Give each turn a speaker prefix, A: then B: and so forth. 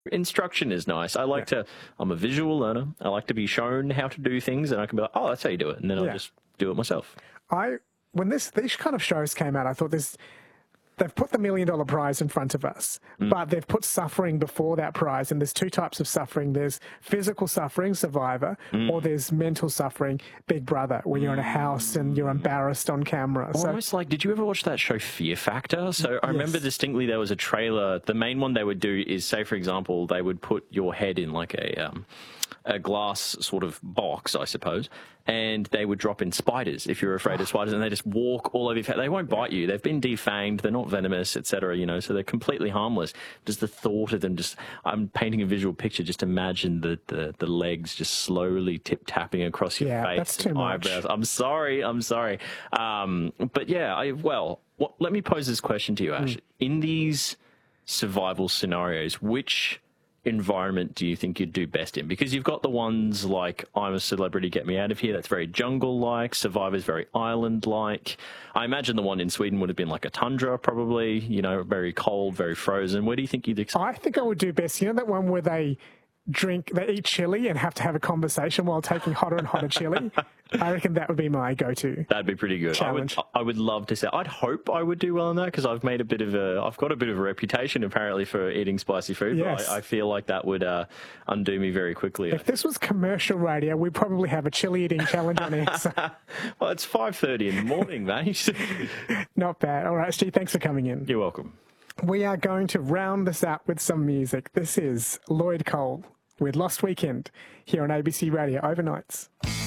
A: Instruction is nice. I like to, I'm a visual learner. I like to be shown how to do things, and I can be like, oh, that's how you do it. And then I'll just do it myself.
B: When these kind of shows came out, I thought they've put the $1 million prize in front of us, but they've put suffering before that prize. And there's two types of suffering. There's physical suffering, Survivor, or there's mental suffering, Big Brother, where you're in a house and you're embarrassed on camera.
A: Almost like, did you ever watch that show Fear Factor? So I remember distinctly there was a trailer. The main one they would do is, say, for example, they would put your head in like a glass sort of box, I suppose, and they would drop in spiders if you're afraid of spiders, and they just walk all over your face. They won't bite you. They've been defanged. They're not venomous, etc. You know, so they're completely harmless. Just the thought of them, I'm painting a visual picture. Just imagine the legs just slowly tip-tapping across your face.
B: That's too much.
A: Eyebrows. I'm sorry. But yeah, let me pose this question to you, Ash. In these survival scenarios, which environment do you think you'd do best in? Because you've got the ones like I'm a Celebrity, Get Me Out of Here. That's very jungle-like. Survivor's very island-like. I imagine the one in Sweden would have been like a tundra, probably. You know, very cold, very frozen. Where do you think you'd?
B: I think I would do best. You know that one where they eat chili and have to have a conversation while taking hotter and hotter chili? I reckon that would be my go-to.
A: That'd be pretty good.
B: Challenge.
A: I would love to say. I'd hope I would do well in that, because I've got a bit of a reputation apparently for eating spicy food.
B: Yes.
A: But I feel like that would undo me very quickly.
B: If this was commercial radio, we'd probably have a chili eating challenge on air. So.
A: Well, it's 5:30 in the morning, mate.
B: Not bad. All right, Steve, thanks for coming in.
A: You're welcome.
B: We are going to round this out with some music. This is Lloyd Cole with Lost Weekend here on ABC Radio Overnights.